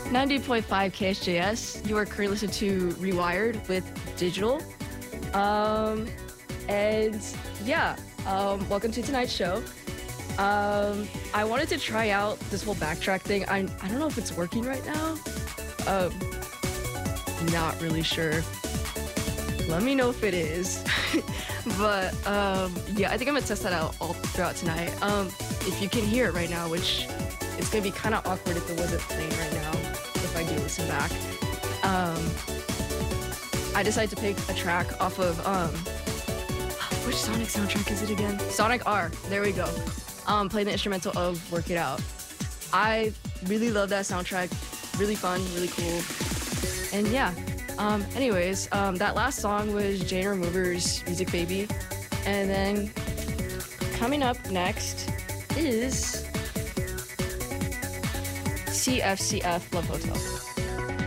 90.5 KSJS. You are currently listening to Rewired with Digital. And yeah, welcome to tonight's show. I wanted to try out this whole backtrack thing. I don't know if it's working right now. Not really sure. Let me know if it is. But yeah, I think I'm gonna test that out all throughout tonight. If you can hear it right now, which it's gonna be kind of awkward if it wasn't playing right now, if I do listen back. I decided to pick a track off of, which Sonic soundtrack is it again? Sonic R, there we go. Play the instrumental of Work It Out. I really love that soundtrack, really fun, really cool. And yeah, anyways, that last song was Jane Remover's Music Baby. And then coming up next is CFCF Love Hotel.